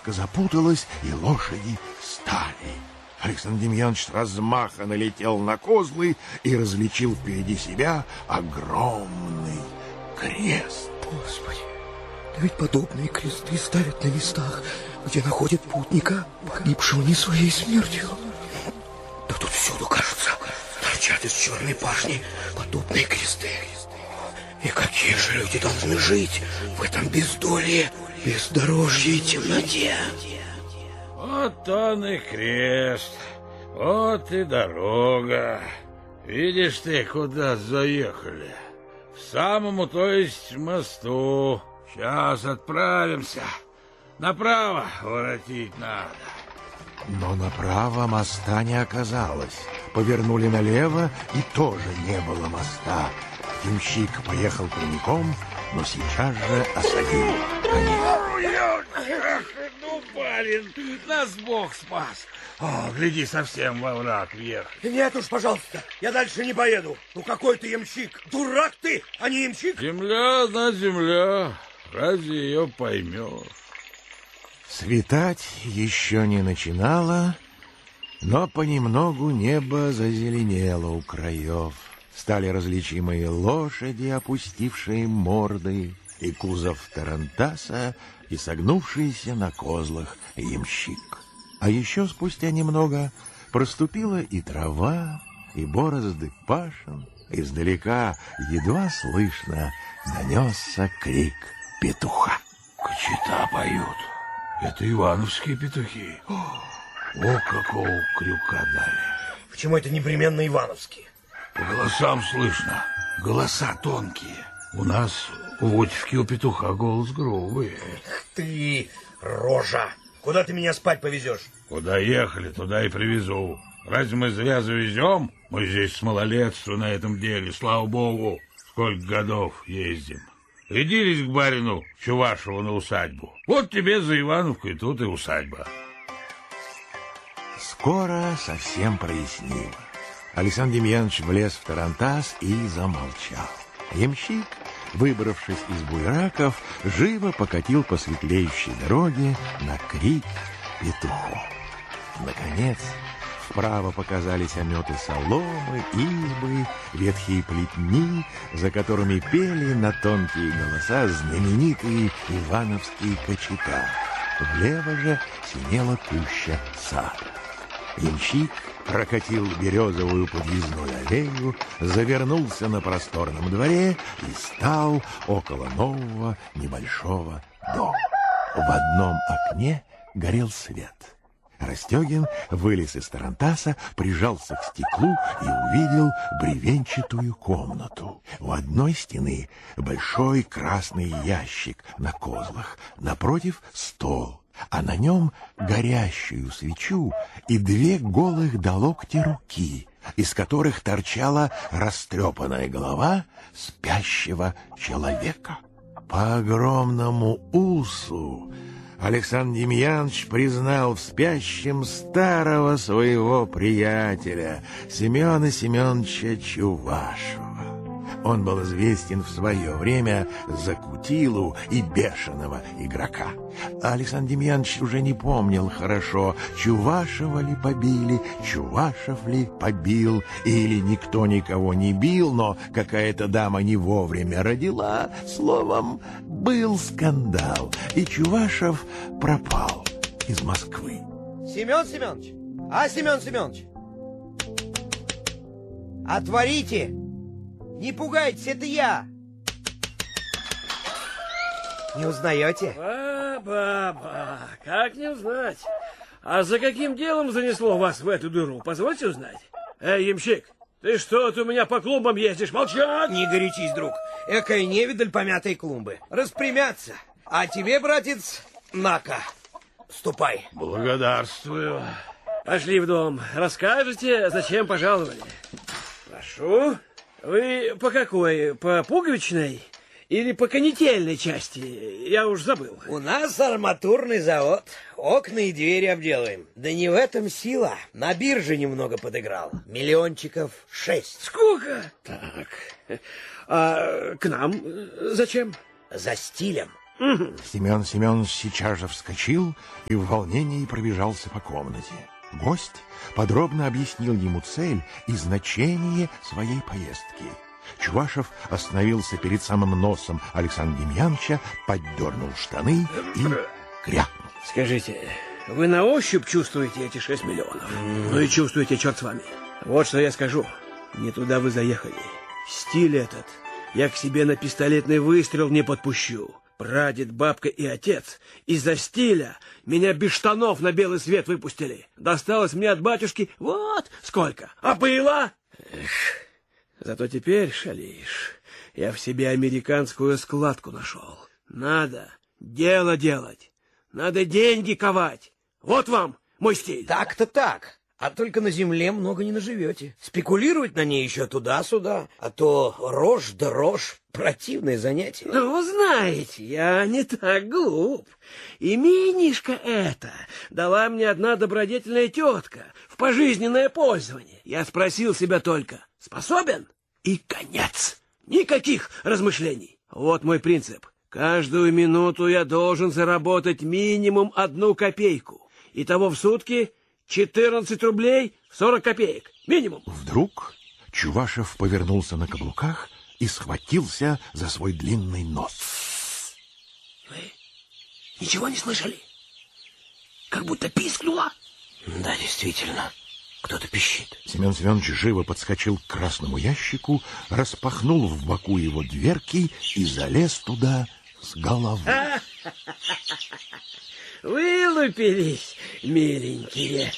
упряжка запуталась, и лошади стали. Александр Демьянович с размаха налетел на козлы и различил впереди себя огромный крест. Господи, да ведь подобные кресты ставят на местах, где находят путника, погибшего не своей смертью. Да тут всюду, кажется, торчат из черной пашни подобные кресты. И какие же люди должны жить в этом бездолье, бездорожье и темноте? Вот он и крест, вот и дорога. Видишь ты, куда заехали? К самому, то есть, мосту. Сейчас отправимся. Направо воротить надо. Но направо моста не оказалось. Повернули налево, и тоже не было моста. Ямщик поехал прямиком, но сейчас же осадил коня. Ну, барин, нас Бог спас. О, гляди, совсем во враг въехал. Нет уж, пожалуйста, я дальше не поеду. Ну какой ты ямщик? Дурак ты, а не ямщик? Земля на земля, разве ее поймешь? Светать еще не начинало, но понемногу небо зазеленело у краев. Стали различимые лошади, опустившие морды, и кузов тарантаса, и согнувшийся на козлах ямщик. А еще спустя немного проступила и трава, и борозды пашен. Издалека едва слышно донесся крик петуха. Кочета поют. Это ивановские петухи. О, какого крюка дали. Почему это непременно ивановские? По голосам слышно. Голоса тонкие. У нас в Водевке у петуха голос грубый. Ты, рожа! Куда ты меня спать повезешь? Куда ехали, туда и привезу. Разве мы зря завезем? Мы здесь с малолетства на этом деле, слава богу. Сколько годов ездим. Рядились к барину Чувашеву на усадьбу. Вот тебе за Ивановку и тут и усадьба. Скоро совсем прояснило. Александр Демьянович влез в тарантас и замолчал. Ямщик, выбравшись из буераков, живо покатил по светлеющей дороге на крик петухов. Наконец, вправо показались ометы соломы, избы, ветхие плетни, за которыми пели на тонкие голоса знаменитые ивановские кочета. Влево же синела куща сада. Ямщик прокатил березовую подъездную аллею, завернулся на просторном дворе и стал около нового небольшого дома. В одном окне горел свет. Растегин вылез из тарантаса, прижался к стеклу и увидел бревенчатую комнату. У одной стены большой красный ящик на козлах, напротив стол, а на нем горящую свечу и две голых до локтя руки, из которых торчала растрепанная голова спящего человека. По огромному усу Александр Демьянович признал в спящем старого своего приятеля Семена Семеновича Чувашева. Он был известен в свое время за кутилу и бешеного игрока. Александр Демьянович уже не помнил хорошо, Чувашева ли побили, Чувашев ли побил, или никто никого не бил, но какая-то дама не вовремя родила. Словом, был скандал, и Чувашев пропал из Москвы. Семен Семенович! А, Семен Семенович! Отворите! Не пугайтесь, это я! Не узнаете? Ба-ба-ба, как не узнать? А за каким делом занесло вас в эту дыру? Позвольте узнать. Эй, ямщик, ты что-то у меня по клумбам ездишь? Молчать! Не горячись, друг. Экая невидаль помятой клумбы. Распрямятся. А тебе, братец, на-ка, ступай. Благодарствую. Пошли в дом. Расскажете, зачем пожаловали? Прошу. Вы по какой? По пуговичной или по канительной части? Я уж забыл. У нас арматурный завод. Окна и двери обделаем. Да не в этом сила. На бирже немного подыграл. Миллиончиков 6. Сколько? Так. А к нам зачем? За стилем. Семен Семенович сейчас же вскочил и в волнении пробежался по комнате. Гость подробно объяснил ему цель и значение своей поездки. Чувашев остановился перед самым носом Александра Демьяновича, поддернул штаны и крякнул. Скажите, вы на ощупь чувствуете эти 6 миллионов? Ну и чувствуете, черт с вами. Вот что я скажу. Не туда вы заехали. Стиль этот я к себе на пистолетный выстрел не подпущу. Прадед, бабка и отец из-за стиля меня без штанов на белый свет выпустили. Досталось мне от батюшки вот сколько. А было? Эх, зато теперь, шалишь, я в себе американскую складку нашел. Надо дело делать. Надо деньги ковать. Вот вам мой стиль. Так-то так. А только на земле много не наживете. Спекулировать на ней еще туда-сюда. А то рожь да рожь. Противное занятие. Ну, знаете, я не так глуп. Именишко это дала мне одна добродетельная тетка в пожизненное пользование. Я спросил себя только, способен? И конец. Никаких размышлений. Вот мой принцип. Каждую минуту я должен заработать минимум 1 копейку. Итого в сутки 14 рублей 40 копеек. Минимум. Вдруг Чувашев повернулся на каблуках и схватился за свой длинный нос. Вы ничего не слышали? Как будто пискнуло. Да, действительно. Кто-то пищит. Семен Семенович живо подскочил к красному ящику, распахнул в боку его дверки и залез туда с головой. Вылупились, миленькие.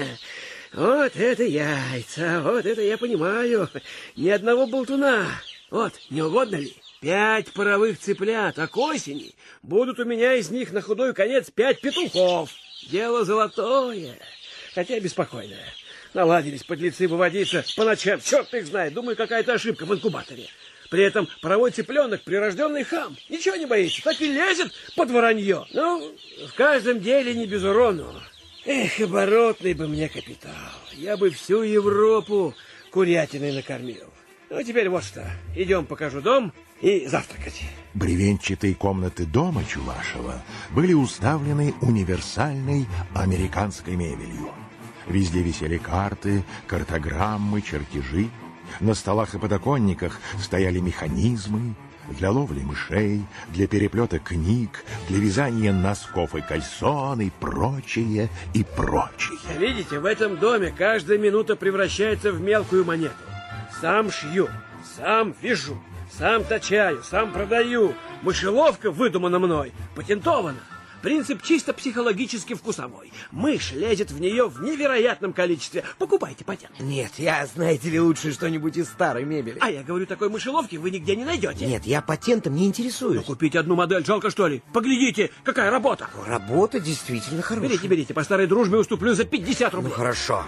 Вот это яйца, вот это я понимаю. Ни одного болтуна. Вот, не угодно ли? 5 паровых цыплят, а к осени будут у меня из них на худой конец 5 петухов. Дело золотое, хотя беспокойное. Наладились подлецы выводиться по ночам, черт их знает. Думаю, какая-то ошибка в инкубаторе. При этом паровой цыпленок — прирожденный хам. Ничего не боится, так и лезет под воронье. Ну, в каждом деле не без урону. Эх, оборотный бы мне капитал. Я бы всю Европу курятиной накормил. Ну, теперь вот что. Идем, покажу дом и завтракать. Бревенчатые комнаты дома Чувашева были уставлены универсальной американской мебелью. Везде висели карты, картограммы, чертежи. На столах и подоконниках стояли механизмы для ловли мышей, для переплета книг, для вязания носков и кальсон и прочее, и прочее. Видите, в этом доме каждая минута превращается в мелкую монету. Сам шью, сам вяжу, сам точаю, сам продаю. Мышеловка выдумана мной, патентована. Принцип чисто психологически вкусовой. Мышь лезет в нее в невероятном количестве. Покупайте патент. Нет, я, знаете ли, лучше что-нибудь из старой мебели. А я говорю, такой мышеловки вы нигде не найдете. Нет, я патентом не интересуюсь. Ну, купить одну модель жалко, что ли? Поглядите, какая работа. Работа действительно хорошая. Берите, берите, по старой дружбе уступлю за 50 рублей. Ну, хорошо.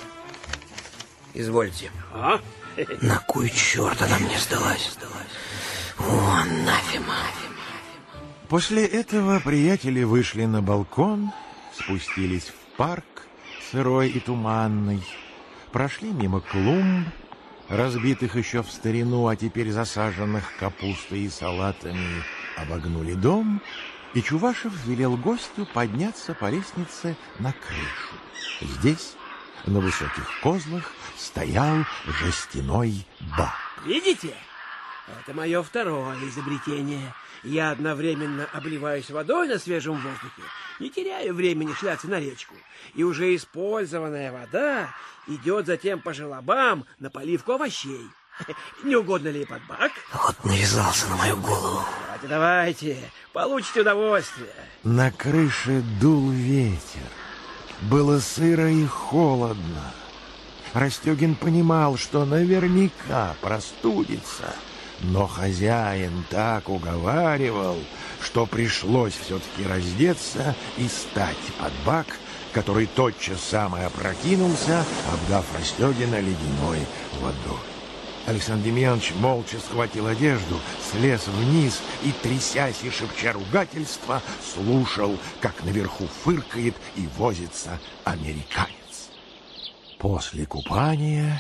Извольте. А? На кой черт она мне сдалась? О, анафема. После этого приятели вышли на балкон, спустились в парк, сырой и туманный, прошли мимо клумб, разбитых еще в старину, а теперь засаженных капустой и салатами, обогнули дом, и Чувашев велел гостю подняться по лестнице на крышу. Здесь, на высоких козлах, стоял жестяной бак. Видите? Это мое второе изобретение. Я одновременно обливаюсь водой на свежем воздухе, не теряю времени шляться на речку. И уже использованная вода идет затем по желобам на поливку овощей. Не угодно ли под бак? Вот навязался на мою голову. Давайте, давайте, получите удовольствие. На крыше дул ветер. Было сыро и холодно. Растегин понимал, что наверняка простудится. Но хозяин так уговаривал, что пришлось все-таки раздеться и стать под бак, который тотчас сам и опрокинулся, обдав Растегина ледяной водой. Александр Демьянович молча схватил одежду, слез вниз и, трясясь и шепча ругательства, слушал, как наверху фыркает и возится американец. После купания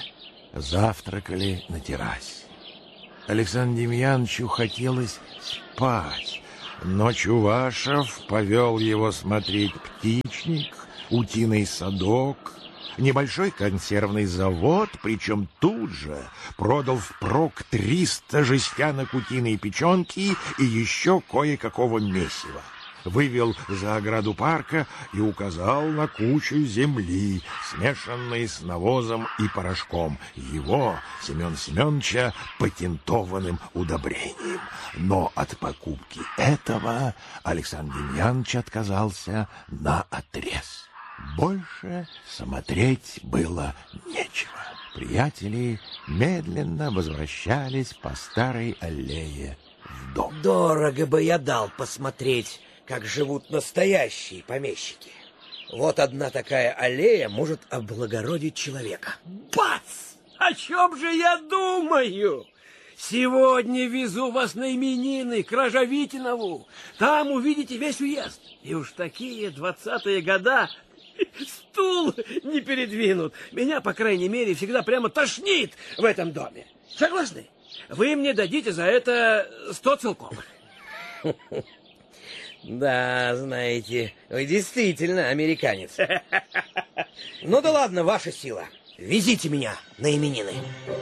завтракали на террасе. Александру Демьяновичу хотелось спать, Но Чувашев повел его смотреть птичник, утиный садок, небольшой консервный завод, причем тут же продал впрок 300 жестянок утиной печенки и еще кое-какого месива. Вывел за ограду парка и указал на кучу земли, смешанной с навозом и порошком, его, Семен Семеновича, патентованным удобрением. Но от покупки этого Александр Демьянович отказался наотрез. Больше смотреть было нечего. Приятели медленно возвращались по старой аллее в дом. Дорого бы я дал посмотреть, как живут настоящие помещики. Вот одна такая аллея может облагородить человека. Бац! О чем же я думаю? Сегодня везу вас на именины к Рожавитинову. Там увидите весь уезд. И уж такие 20-е года стул не передвинут. Меня, по крайней мере, всегда прямо тошнит в этом доме. Согласны? Вы мне дадите за это 100 целковых. Да, знаете, вы действительно американец. Ну да ладно, ваша сила. Везите меня на именины.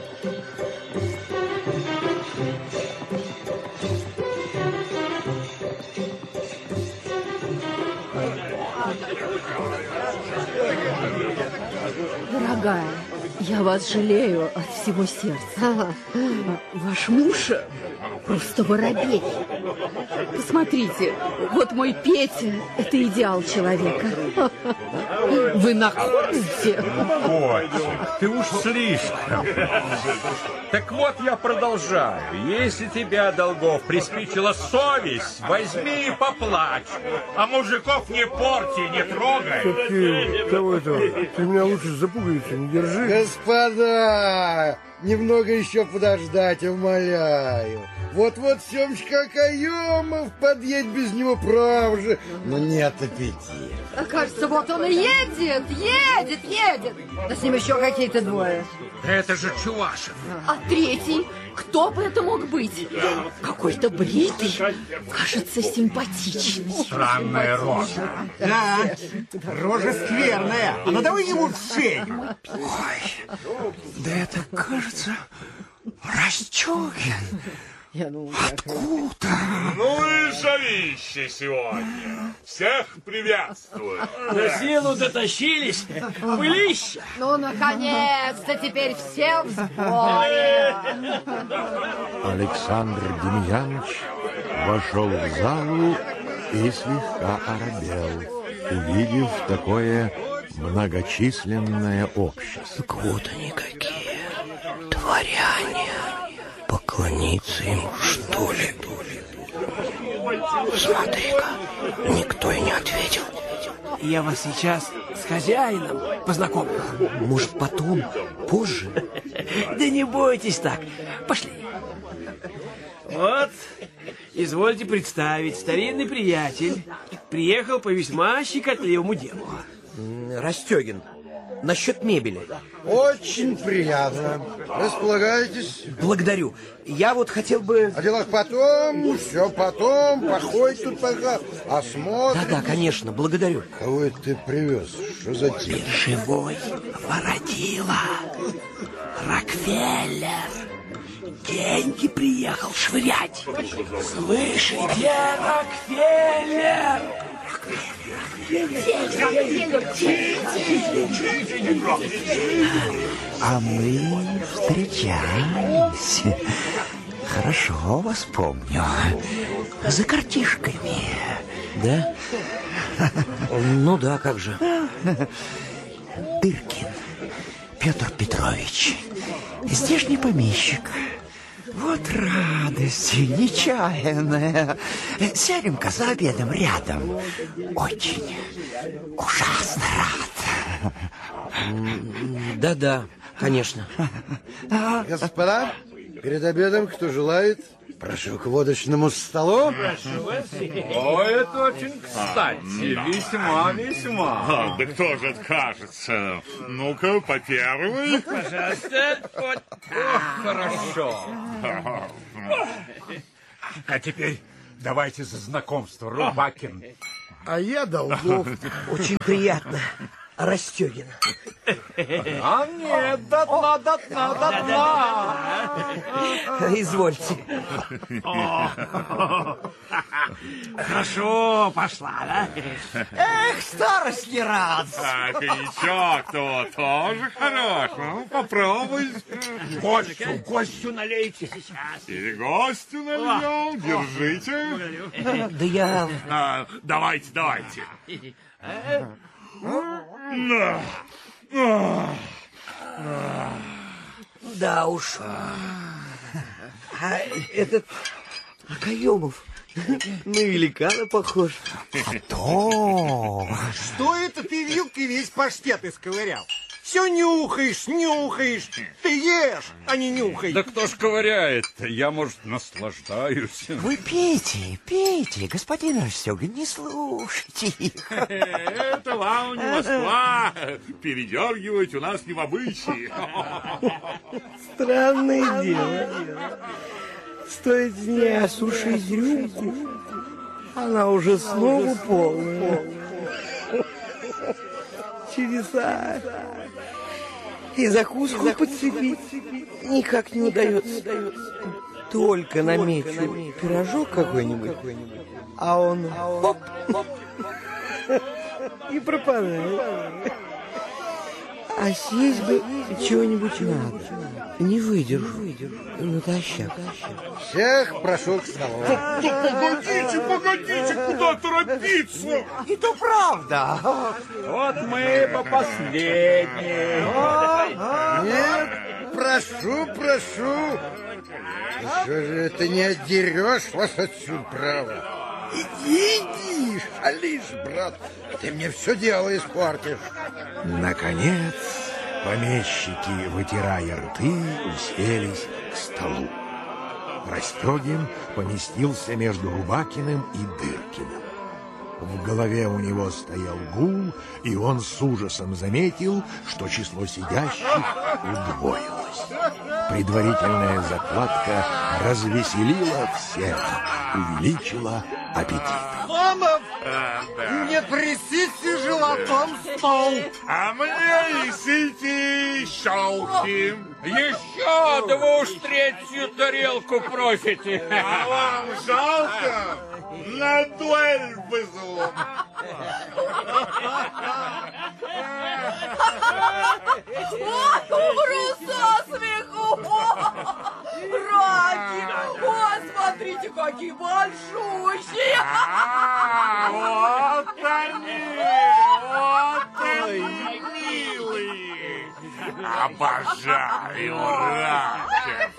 Дорогая, я вас жалею от всего сердца. Ваш муж просто воробей. Посмотрите, вот мой Петя, это идеал человека. Вы находите? Котик, ты уж слишком. Так вот я продолжаю. Если тебя, Долгов, приспичила совесть, возьми и поплачь. А мужиков не порти, не трогай. Ты меня лучше за пуговицу не держи. Господа, немного еще подождать, умоляю. Вот-вот Семочка Каемов подъедет без него, прав же. Но нет аппетита. Кажется, вот он и едет. Да с ним еще какие-то двое. Это же Чувашев. А третий? Кто бы это мог быть? Какой-то бритый. Кажется, симпатичный. Странная рожа. Да, рожа скверная. А ну давай ему в шею. Ой, да это, кажется, Растюгин. Откуда? Ну и жарище сегодня. Всех приветствую. На силу дотащились. Пылища. Ну, наконец-то теперь все в сборе. Александр Демьянович вошел в залу и слегка оробел, увидев такое многочисленное общество. Так вот они какие, дворяне. Поклониться ему, что ли? Смотри-ка, никто и не ответил. Я вас сейчас с хозяином познакомлю. Может, потом, позже? Да не бойтесь так. Пошли. Вот, извольте представить, старинный приятель приехал по весьма щекотливому делу. Растюгин, насчет мебели. Очень приятно. Располагайтесь. Благодарю. Я вот хотел бы... О делах потом, все потом. Походь тут пока, осмотрим. Да, конечно, благодарю. Кого это ты привез? Что за тип? Биржевой воротила. Рокфеллер. Деньги приехал швырять. Слышите, Рокфеллер? А мы встречались. Хорошо вас помню. За картишками. Да? Ну да, как же. Дыркин Петр Петрович. Здешний помещик. Вот радость нечаянная. Сядем-ка за обедом рядом. Очень, ужасно рад. Да-да, конечно. Господа, перед обедом кто желает? Прошу к водочному столу. О, это очень кстати. Весьма. Да кто же откажется? Ну-ка, по первой. Пожалуйста. Хорошо. А теперь Давайте за знакомство, Рубакин. А я Долгов. Очень приятно, Растегин. А нет, до дна. Извольте. Хорошо пошла, да? Эх, старость не рад. А коньячок то тоже хорош. Ну, попробуй. Гостю налейте сейчас. И гостю нальем. Держите. Да я... Давайте. Да уж. А этот Акаемов на великана похож. А то... Что это ты вилкой весь паштет исковырял? Все нюхаешь. Ты ешь, а не нюхай. Да кто ж ковыряет-то? Я, может, наслаждаюсь. Вы пейте, господин Растегин, не слушайте их. Это вам не Москва. Передергивать у нас не в обычае. Странное дело. Стоит мне осушить рюмку, она уже снова полная. Чудеса. И закуску подцепить никак не удается. Только намечу пирожок какой-нибудь, а он хоп, и пропадает. А съесть бы чего-нибудь надо. Не выдержу. Натощак. Всех прошу к столу. Погодите, куда торопиться? И то правда. Вот мы по последней. Нет, прошу. Что же это не отдерешь вас отсюда, право? Иди, шалишь, брат. Ты мне все дело испортишь. Наконец, помещики, вытирая рты, уселись к столу. Растегин поместился между Рубакиным и Дыркиным. В голове у него стоял гул, и он с ужасом заметил, что число сидящих удвоилось. Предварительная закладка развеселила всех, увеличила аппетит. Ломов, не трясите животом стол. А мне несите щелки. Еще, да вы уж третью тарелку просите. А вам жалко? На дуэль вызову. Умру со смеху! Раки! О, смотрите, какие большущие! Вот они, милые. Обожаю раков.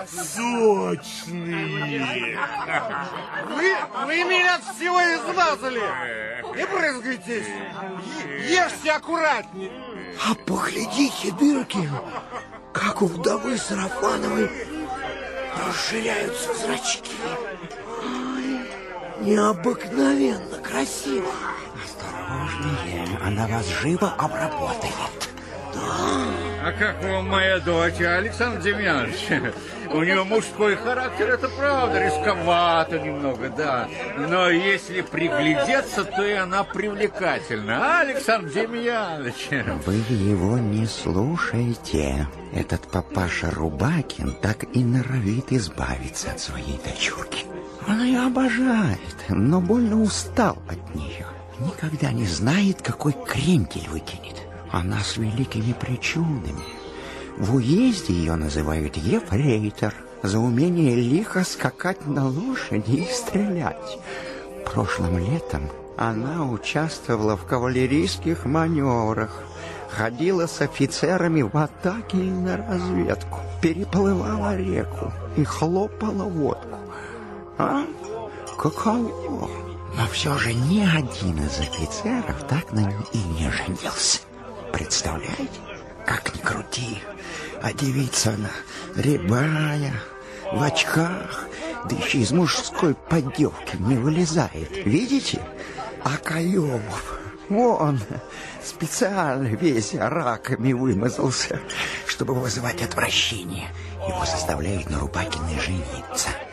Сочные. Вы меня от всего измазали. Не брызгайтесь. Ешьте аккуратнее. А поглядите, Дыркин, как у вдовы Сарафановой расширяются зрачки. Ой, необыкновенно красиво. Осторожнее, она вас живо обработает. А как вам моя дочь, Александр Демьянович? У нее мужской характер, это правда, рисковато немного, да. Но если приглядеться, то и она привлекательна. А, Александр Демьянович? Вы его не слушайте. Этот папаша Рубакин так и норовит избавиться от своей дочурки. Он ее обожает, но больно устал от нее. Никогда не знает, какой крендель выкинет. Она с великими причудами. В уезде ее называют ефрейтор за умение лихо скакать на лошади и стрелять. Прошлым летом она участвовала в кавалерийских маневрах, ходила с офицерами в атаке и на разведку, переплывала реку и хлопала водку. А? Каково? Но все же ни один из офицеров так на ней и не женился. Представляете? Как ни крути, а девица она рябая, в очках, да еще из мужской поддевки не вылезает. Видите? А Акаемов, вон, специально весь раками вымазался, чтобы вызывать отвращение. Его заставляют на Рубакиной жениться.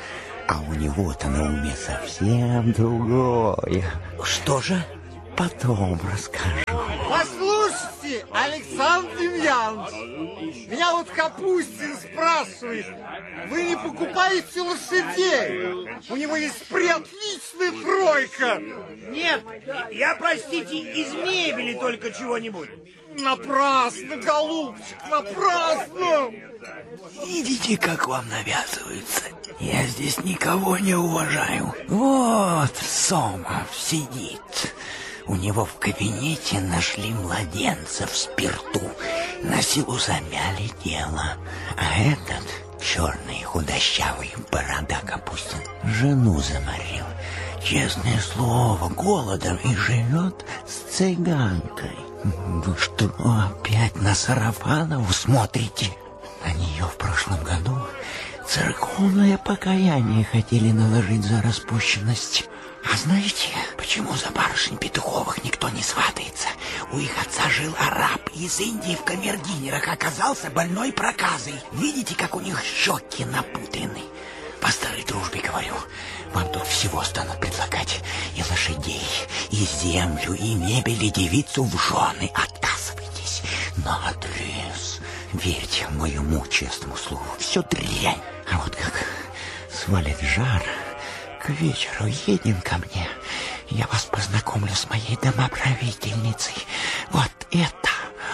А у него-то на уме совсем другое. Что же? Потом расскажу. Послушайте, Александр Демьянович, меня вот Капустин спрашивает, вы не покупаете лошадей? У него есть преотличная тройка. Нет, я, простите, из мебели только чего-нибудь. Напрасно, голубчик, напрасно! Видите, как вам навязываются? Я здесь никого не уважаю. Вот Сомов сидит. У него в кабинете нашли младенца в спирту. На силу замяли дело. А этот черный худощавый борода Капустин жену заморил. Честное слово, голодом и живет с цыганкой. Вы что, опять на Сарафанову смотрите? На нее в прошлом году церковное покаяние хотели наложить за распущенность. А знаете, почему за барышень Петуховых никто не сватается? У их отца жил араб из Индии в камердинерах, оказался больной проказой. Видите, как у них щеки напутаны? По старой дружбе говорю, вам тут всего станут предлагать. И лошадей, и землю, и мебель, и девицу в жены. Отказывайтесь наотрез. Верьте моему честному слову, все дрянь. А вот как свалит жар, к вечеру едем ко мне. Я вас познакомлю с моей домоправительницей. Вот это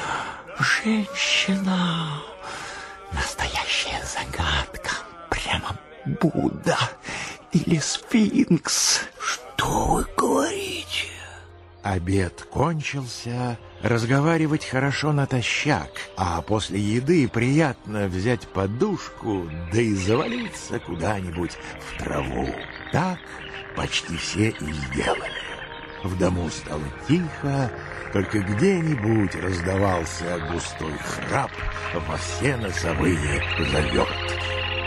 женщина. Настоящая загадка. Прямо Будда или сфинкс. Что вы говорите? Обед кончился, разговаривать хорошо натощак, а после еды приятно взять подушку, да и завалиться куда-нибудь в траву. Так почти все и сделали. В дому стало тихо, только где-нибудь раздавался густой храп во все носовые заверты.